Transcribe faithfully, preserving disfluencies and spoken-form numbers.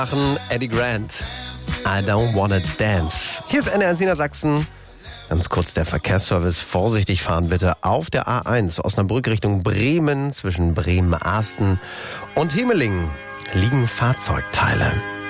Machen Eddie Grant. I don't wanna dance. Hier ist N R eins Niedersachsen. Ganz kurz der Verkehrsservice. Vorsichtig fahren bitte auf der A eins Osnabrück Richtung Bremen. Zwischen Bremen-Asten und Himmelingen liegen Fahrzeugteile.